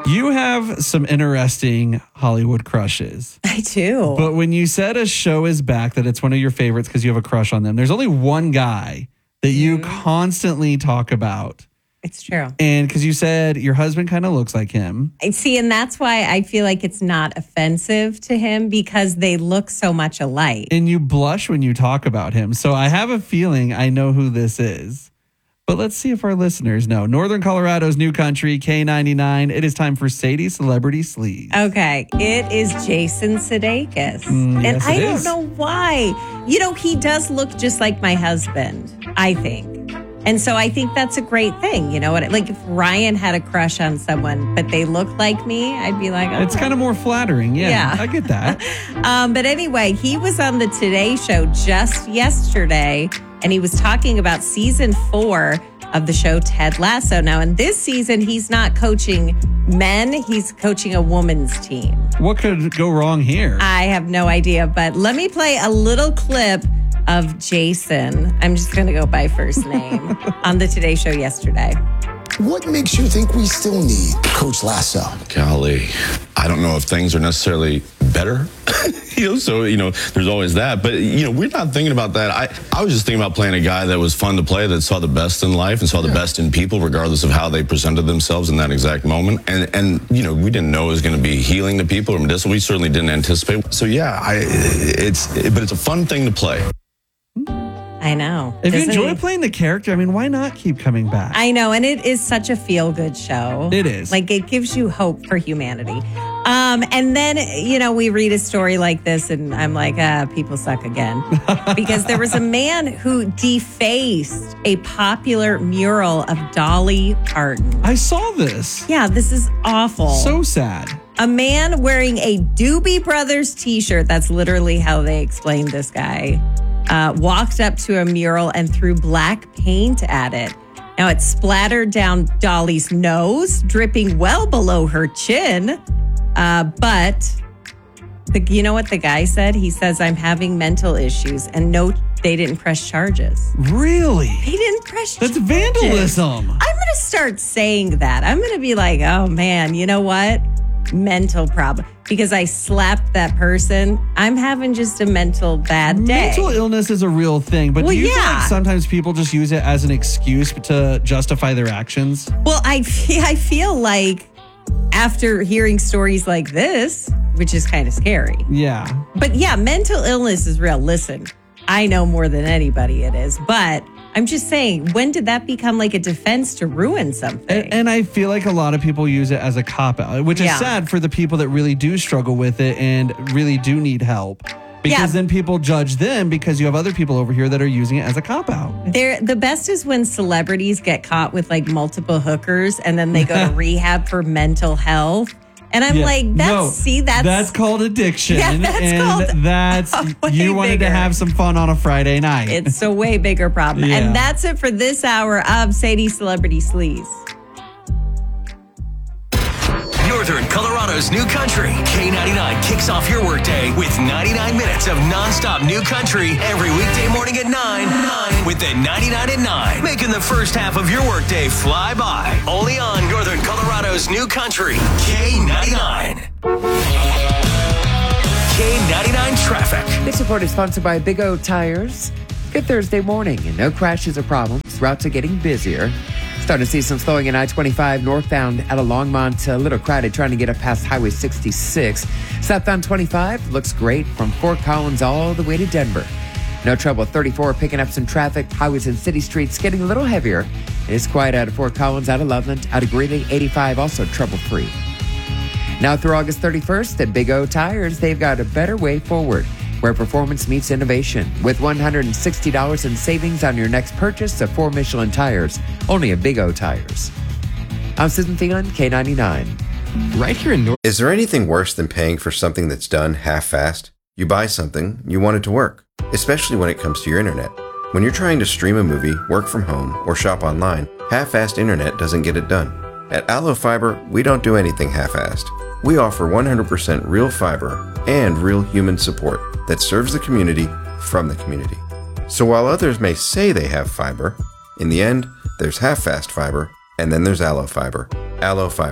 You have some interesting Hollywood crushes. I do. But when you said a show is back, that it's one of your favorites because you have a crush on them, there's only one guy that you constantly talk about. It's true. And because you said your husband kind of looks like him. See, and that's why I feel like it's not offensive to him because they look so much alike. And you blush when you talk about him. So I have a feeling I know who this is. But let's see if our listeners know. Northern Colorado's new country, K99. It is time for Sadie Celebrity Sleaze. Okay, it is Jason Sudeikis. And yes, I don't know why. You know, he does look just like my husband, I think. And so I think that's a great thing. You know what? Like if Ryan had a crush on someone, but they look like me, I'd be like, oh. It's kind of more flattering. Yeah, I get that. But anyway, he was on the Today Show just yesterday, and he was talking about season 4 of the show Ted Lasso. Now, in this season, he's not coaching men. He's coaching a women's team. What could go wrong here? I have no idea, but let me play a little clip of Jason. I'm just going to go by first name on the Today Show yesterday. What makes you think we still need Coach Lasso? Golly, I don't know if things are necessarily better. So, there's always that. But, we're not thinking about that. I was just thinking about playing a guy that was fun to play, that saw the best in life and saw the best in people, regardless of how they presented themselves in that exact moment. And we didn't know it was going to be healing to people or medicinal. We certainly didn't anticipate. So, yeah, it's a fun thing to play. I know. If you enjoy playing the character, I mean, why not keep coming back? I know, and it is such a feel-good show. It is. Like, it gives you hope for humanity. And then, we read a story like this, and I'm like, people suck again. Because there was a man who defaced a popular mural of Dolly Parton. I saw this. Yeah, this is awful. So sad. A man wearing a Doobie Brothers t-shirt, that's literally how they explained this guy, walked up to a mural and threw black paint at it. Now, it splattered down Dolly's nose, dripping well below her chin. But you know what the guy said? He says, I'm having mental issues. And no, they didn't press charges. Really? They didn't press charges. That's vandalism. I'm going to start saying that. I'm going to be like, oh, man, you know what? Mental problem. Because I slapped that person. I'm having just a mental bad day. Mental illness is a real thing. But do you feel like sometimes people just use it as an excuse to justify their actions? Well, I feel like after hearing stories like this, which is kind of scary. Yeah. But yeah, mental illness is real. Listen, I know more than anybody it is, but I'm just saying, when did that become like a defense to ruin something? And I feel like a lot of people use it as a cop-out, which is sad for the people that really do struggle with it and really do need help. Because then people judge them because you have other people over here that are using it as a cop-out. The best is when celebrities get caught with like multiple hookers and then they go to rehab for mental health. And I'm like, that's called addiction. Yeah, that's you wanted to have some fun on a Friday night. It's a way bigger problem. Yeah. And that's it for this hour of Sadie Celebrity Sleaze. Northern Colorado's new country. K99 kicks off your workday with 99 minutes of nonstop new country every weekday morning at 9 with the 99 at 9, making the first half of your workday fly by. Only on Northern Colorado's new country, K99. K99 traffic. This report is sponsored by Big O Tires. Good Thursday morning and no crashes or problems. Routes are getting busier. Starting to see some slowing in I-25 northbound out of Longmont. A little crowded trying to get up past Highway 66. Southbound 25 looks great from Fort Collins all the way to Denver. No trouble at 34 picking up some traffic. Highways and city streets getting a little heavier. It is quiet out of Fort Collins, out of Loveland, out of Greeley. 85 also trouble-free. Now through August 31st at Big O Tires, they've got a better way forward, where performance meets innovation. With $160 in savings on your next purchase of 4 Michelin tires, only at Big O Tires. I'm Susan Thielen, K99. Right here in North. Is there anything worse than paying for something that's done half-assed? You buy something, you want it to work, especially when it comes to your internet. When you're trying to stream a movie, work from home, or shop online, half-assed internet doesn't get it done. At Allo Fiber, we don't do anything half-assed. We offer 100% real fiber and real human support that serves the community from the community. So while others may say they have fiber, in the end, there's half-fast fiber, and then there's Allo Fiber. Allo Fiber.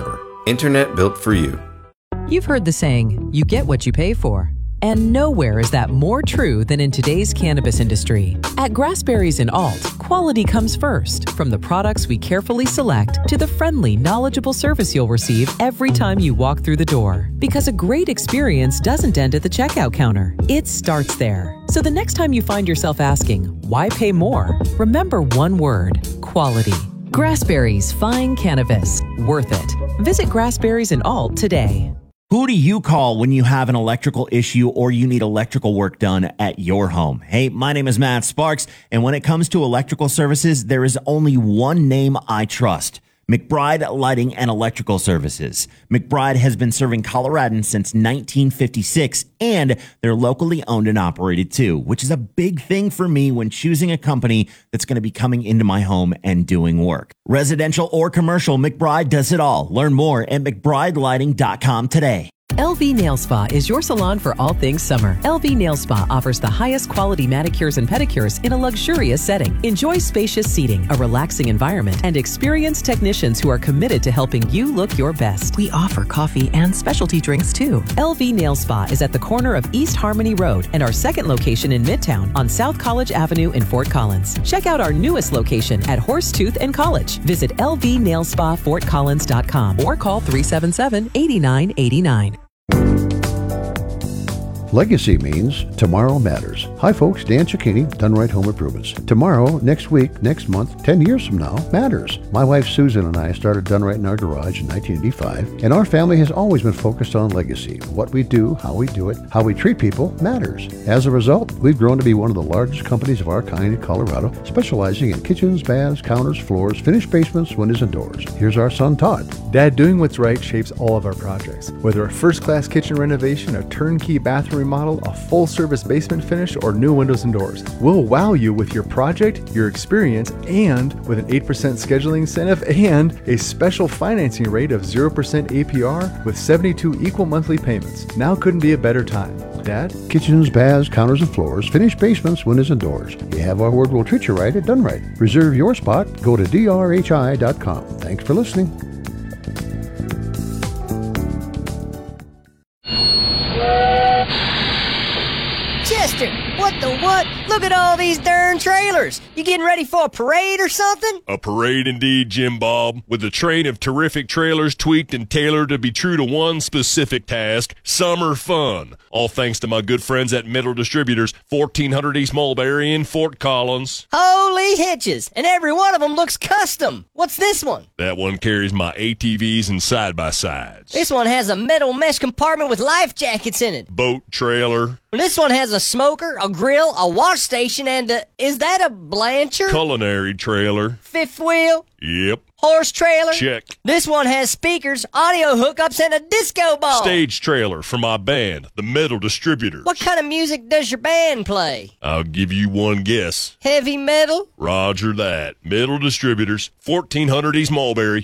Internet built for you. You've heard the saying, you get what you pay for. And nowhere is that more true than in today's cannabis industry. At Grassberries and Alt, quality comes first. From the products we carefully select to the friendly, knowledgeable service you'll receive every time you walk through the door. Because a great experience doesn't end at the checkout counter. It starts there. So the next time you find yourself asking, why pay more? Remember one word, quality. Grassberries Fine Cannabis. Worth it. Visit Grassberries and Alt today. Who do you call when you have an electrical issue or you need electrical work done at your home? Hey, my name is Matt Sparks, and when it comes to electrical services, there is only one name I trust. McBride Lighting and Electrical Services. McBride has been serving Coloradans since 1956, and they're locally owned and operated too, which is a big thing for me when choosing a company that's going to be coming into my home and doing work. Residential or commercial, McBride does it all. Learn more at McBrideLighting.com today. LV Nail Spa is your salon for all things summer. LV Nail Spa offers the highest quality manicures and pedicures in a luxurious setting. Enjoy spacious seating, a relaxing environment, and experienced technicians who are committed to helping you look your best. We offer coffee and specialty drinks too. LV Nail Spa is at the corner of East Harmony Road and our second location in Midtown on South College Avenue in Fort Collins. Check out our newest location at Horsetooth and College. Visit lvnailspafortcollins.com or call 377-8989. Legacy means tomorrow matters. Hi folks, Dan Cicchini, Done Right Home Improvements. Tomorrow, next week, next month, 10 years from now matters. My wife Susan and I started Done Right in our garage in 1985, and our family has always been focused on legacy. What we do, how we do it, how we treat people matters. As a result, we've grown to be one of the largest companies of our kind in Colorado, specializing in kitchens, baths, counters, floors, finished basements, windows, and doors. Here's our son Todd. Dad, doing what's right shapes all of our projects. Whether a first-class kitchen renovation, a turnkey bathroom remodel, a full-service basement finish, or new windows and doors. We'll wow you with your project, your experience, and with an 8% scheduling incentive and a special financing rate of 0% APR with 72 equal monthly payments. Now couldn't be a better time. Dad? Kitchens, baths, counters, and floors, finished basements, windows, and doors. You have our word, we'll treat you right at Done Right. Reserve your spot. Go to drhi.com. Thanks for listening. Chester, what the what? Look at all these darn trailers. You getting ready for a parade or something? A parade indeed, Jim Bob, with a train of terrific trailers tweaked and tailored to be true to one specific task, summer fun. All thanks to my good friends at Metal Distributors, 1400 East Mulberry in Fort Collins. Holy hitches, and every one of them looks custom. What's this one? That one carries my ATVs and side-by-sides. This one has a metal mesh compartment with life jackets in it. Boat trailer. This one has a smoker, a grill, a wash station, and is that a Blanchard? Culinary trailer. Fifth wheel? Yep. Horse trailer? Check. This one has speakers, audio hookups, and a disco ball. Stage trailer for my band, the Metal Distributors. What kind of music does your band play? I'll give you one guess. Heavy metal? Roger that. Metal Distributors, 1400 East Mulberry,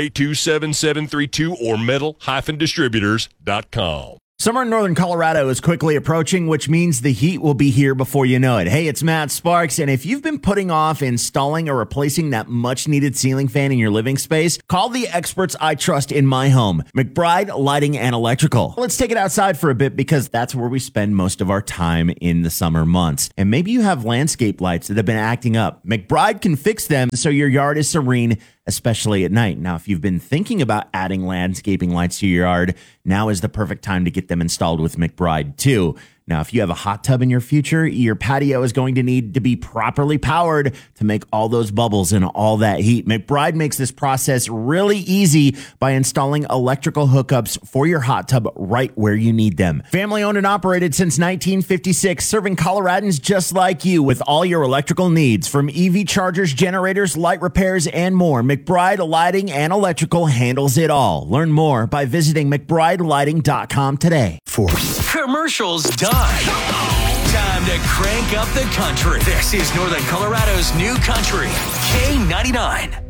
482-7732 or metal-distributors.com. Summer in northern Colorado is quickly approaching, which means the heat will be here before you know it. Hey, it's Matt Sparks, and if you've been putting off installing or replacing that much-needed ceiling fan in your living space, call the experts I trust in my home, McBride Lighting and Electrical. Let's take it outside for a bit because that's where we spend most of our time in the summer months. And maybe you have landscape lights that have been acting up. McBride can fix them so your yard is serene, especially at night. Now, if you've been thinking about adding landscaping lights to your yard, now is the perfect time to get them installed with McBride too. Now, if you have a hot tub in your future, your patio is going to need to be properly powered to make all those bubbles and all that heat. McBride makes this process really easy by installing electrical hookups for your hot tub right where you need them. Family owned and operated since 1956, serving Coloradans just like you with all your electrical needs. From EV chargers, generators, light repairs, and more, McBride Lighting and Electrical handles it all. Learn more by visiting McBrideLighting.com today. Commercials done. Time to crank up the country. This is Northern Colorado's new country, K99.